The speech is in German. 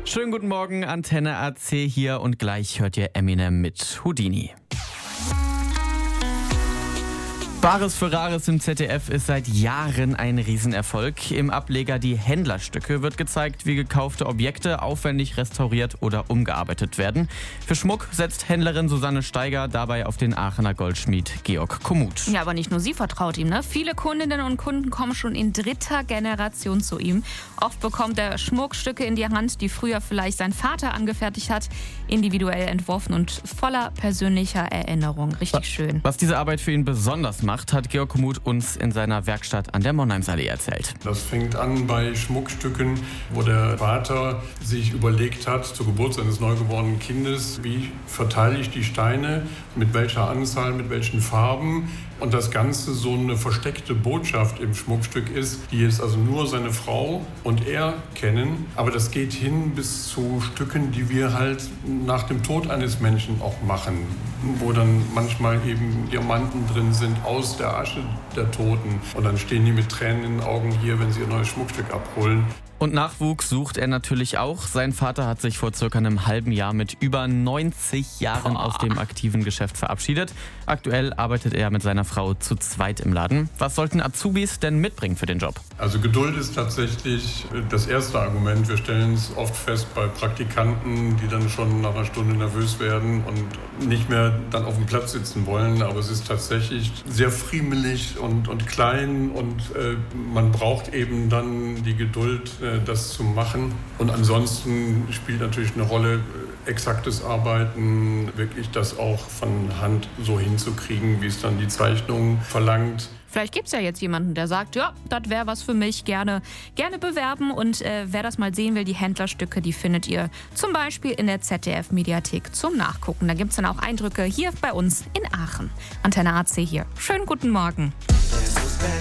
Schönen guten Morgen, Antenne AC hier und gleich hört ihr Eminem mit Houdini. Bares für Rares im ZDF ist seit Jahren ein Riesenerfolg. Im Ableger Die Händlerstücke wird gezeigt, wie gekaufte Objekte aufwendig restauriert oder umgearbeitet werden. Für Schmuck setzt Händlerin Susanne Steiger dabei auf den Aachener Goldschmied Georg Komuth. Ja, aber nicht nur sie vertraut ihm, ne? Viele Kundinnen und Kunden kommen schon in 3. Generation zu ihm. Oft bekommt er Schmuckstücke in die Hand, die früher vielleicht sein Vater angefertigt hat. Individuell entworfen und voller persönlicher Erinnerung. Richtig schön. Was diese Arbeit für ihn besonders macht, hat Georg Komuth uns in seiner Werkstatt an der Monheimsallee erzählt. Das fängt an bei Schmuckstücken, wo der Vater sich überlegt hat, zur Geburt seines neugeborenen Kindes, wie verteile ich die Steine, mit welcher Anzahl, mit welchen Farben. Und das Ganze so eine versteckte Botschaft im Schmuckstück ist, die jetzt also nur seine Frau und er kennen. Aber das geht hin bis zu Stücken, die wir halt nach dem Tod eines Menschen auch machen, wo dann manchmal eben Diamanten drin sind aus der Asche der Toten. Und dann stehen die mit Tränen in den Augen hier, wenn sie ihr neues Schmuckstück abholen. Und Nachwuchs sucht er natürlich auch. Sein Vater hat sich vor circa einem halben Jahr mit über 90 Jahren aus dem aktiven Geschäft verabschiedet. Aktuell arbeitet er mit seiner Frau zu zweit im Laden. Was sollten Azubis denn mitbringen für den Job? Also Geduld ist tatsächlich das erste Argument. Wir stellen es oft fest bei Praktikanten, die dann schon nach einer Stunde nervös werden und nicht mehr dann auf dem Platz sitzen wollen. Aber es ist tatsächlich sehr friemelig und klein und man braucht eben dann die Geduld, das zu machen. Und ansonsten spielt natürlich eine Rolle exaktes Arbeiten, wirklich das auch von Hand so hinzukriegen, wie es dann die Zeichnung verlangt. Vielleicht gibt es ja jetzt jemanden, der sagt, ja, das wäre was für mich, gerne bewerben. Und wer das mal sehen will, die Händlerstücke, die findet ihr zum Beispiel in der ZDF-Mediathek zum Nachgucken. Da gibt es dann auch Eindrücke hier bei uns in Aachen. Antenne AC hier. Schönen guten Morgen.